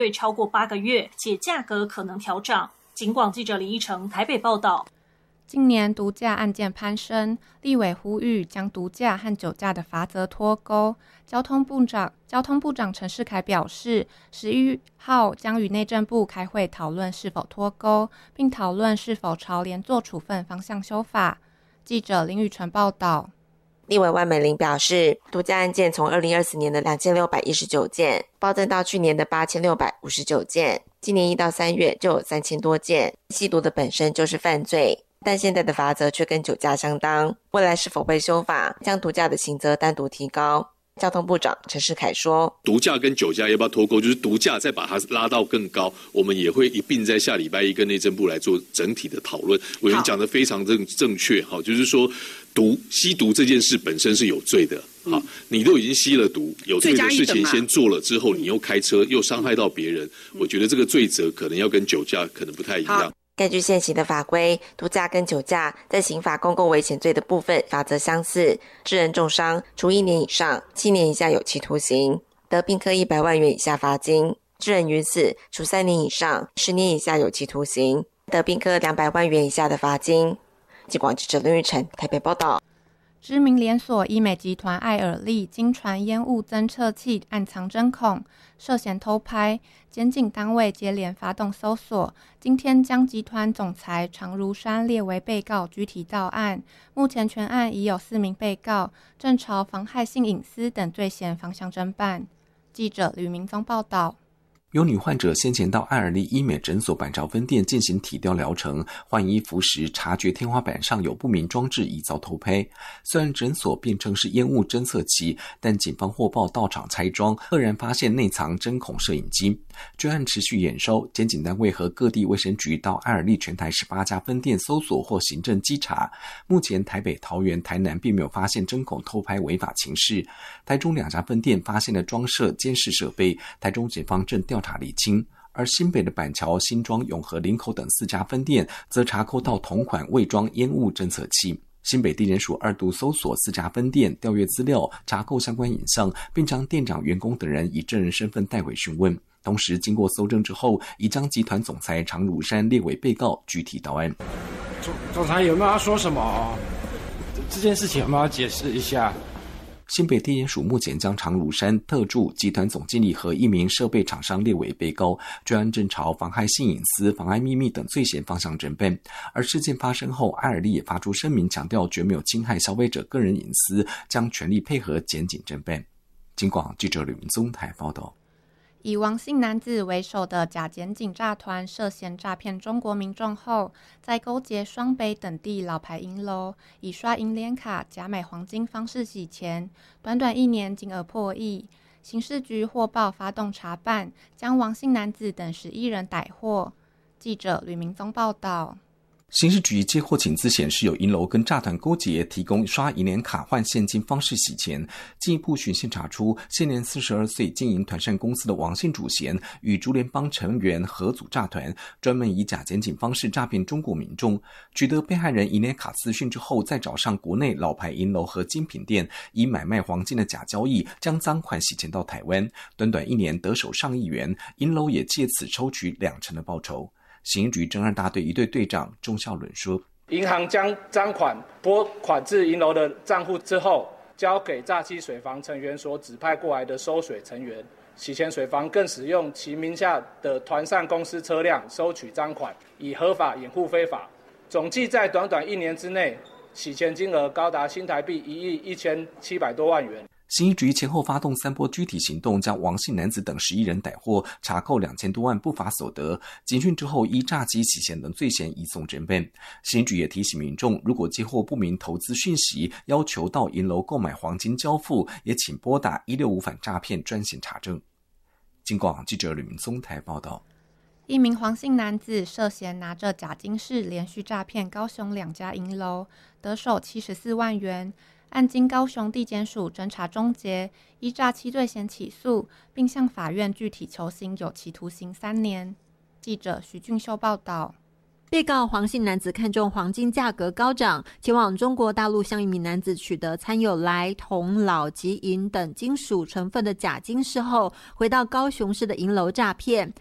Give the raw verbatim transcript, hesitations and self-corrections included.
对超过八个月，且价格可能调涨。警广记者李一成台北报道。 近年毒驾案件攀升，立委呼吁将毒驾和酒驾的罚则脱钩。交通部长交通部长陈世凯表示，十一号将与内政部开会讨论是否脱钩，并讨论是否朝连坐处分方向修法。记者林宇纯报道。 立委万美玲表示，毒驾案件从二零二四年的两千六百一十九件暴增到去年的八千六百五十九件，今年一到三月就有三千多件。吸毒的本身就是犯罪，但现在的罚则却跟酒驾相当，未来是否会修法，将毒驾的刑责单独提高？交通部长陈世凯说， 毒驾跟酒驾要不要脱钩，就是毒驾再把它拉到更高，我们也会一并在下礼拜一跟内政部来做整体的讨论。委员讲得非常正正确，好，就是说毒吸毒这件事本身是有罪的，好，你都已经吸了毒，有罪的事情先做了之后，你又开车又伤害到别人，我觉得这个罪责可能要跟酒驾可能不太一样。 根据现行的法规，毒驾跟酒驾在刑法公共危险罪的部分法则相似，致人重伤，处一年以上七年以下有期徒刑，得并科一百万元以下罚金；致人于死，处三年以上十年以下有期徒刑，得并科两百万元以下的罚金。记广记者林玉成台北报道。 知名连锁医美集团爱尔利经传烟雾侦测器暗藏针孔，涉嫌偷拍，检警单位接连发动搜索，今天将集团总裁常如山列为被告具体到案。目前全案已有四名被告，正朝妨害性隐私等罪嫌方向侦办。记者吕明宗报道。 有女患者先前到爱尔利医美诊所板桥分店进行体雕疗程，换衣服时察觉天花板上有不明装置，疑遭偷拍。虽然诊所辩称是烟雾侦测器，但警方获报到场拆装，赫然发现内藏针孔摄影机。专案持续验收，检警单位和各地卫生局到爱尔利全台十八家分店搜索或行政稽查。目前台北、桃园、台南并没有发现针孔偷拍违法情事，台中两家分店发现了装设监视设备，台中警方正调查厘清，而新北的板桥、新庄、永和、林口等四家分店则查扣到同款伪装烟雾侦测器。新北地检署二度搜索四家分店，调阅资料，查扣相关影像，并将店长、员工等人以证人身份带回讯问。同时经过搜证之后，已将集团总裁常如山列为被告，具体到案。 总总裁有没有要说什么？这件事情有没有要解释一下？ 新北地检署目前将常如山特助、集团总经理和一名设备厂商列为被告，专案正朝妨害性隐私、妨碍秘密等罪嫌方向侦办。而事件发生后，爱尔利也发出声明，强调绝没有侵害消费者个人隐私，将全力配合检警侦办。警广记者吕明宗台报道。 以王姓男子为首的假检警诈团涉嫌诈骗中国民众后，在勾结双北等地老牌银楼，以刷银联卡、假买黄金方式洗钱，短短一年金额破亿。刑事局获报发动查办，将王姓男子等十一人逮获。记者吕明宗报道。 刑事局接获请资显示，有银楼跟诈团勾结，提供刷银联卡换现金方式洗钱。进一步循线查出，现年四十二岁经营团膳公司的王姓主嫌与竹联帮成员合组诈团，专门以假检警方式诈骗中国民众。取得被害人银联卡资讯之后，再找上国内老牌银楼和精品店，以买卖黄金的假交易，将赃款洗钱到台湾。短短一年得手上亿元，银楼也借此抽取两成的报酬。刑事局侦二大队一队队长钟孝伦说， 银行将赃款拨款至银楼的账户之后，交给诈欺水房成员所指派过来的收水成员。洗钱水房更使用其名下的团膳公司车辆收取赃款，以合法掩护非法。总计在短短一年之内，洗钱金额高达新台币一亿一千七百多万元。 刑事局前后发动三波具体行动，将王姓男子等十一人逮获，查扣两千多万不法所得。警讯之后，依诈欺、洗钱等罪嫌移送侦办。刑事局也提醒民众，如果接获不明投资讯息，要求到银楼购买黄金交付，也请拨打一六五反诈骗专线查证。警广记者吕明宗台报道。 一名黄姓男子涉嫌拿着假金饰连续诈骗高雄两家银楼，得手七十四万元。案经高雄地检署侦查终结，依诈欺罪嫌起诉，并向法院具体求刑有期徒刑三年。记者徐俊秀报道。 被告黄姓男子看中黄金价格高涨，前往中国大陆向一名男子取得掺有锒、铜、铑及银等金属成分的假金饰后，回到高雄市的银楼诈骗。